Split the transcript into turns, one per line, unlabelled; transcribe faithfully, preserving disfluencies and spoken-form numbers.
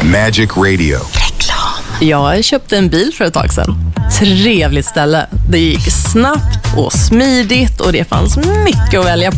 Magic Radio.
Reklam. Jag köpte en bil för ett tag sedan. Trevligt ställe. Det gick snabbt och smidigt och det fanns mycket att välja på.